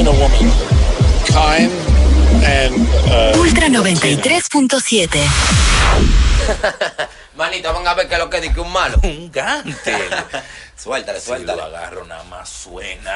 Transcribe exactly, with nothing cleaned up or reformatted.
seen a woman kind and uh, Ultra noventa y tres punto siete. Manito, van a ver qué es lo que dice un malo. Un gante. Suéltale, Si suéltale. lo agarro, nada más suena.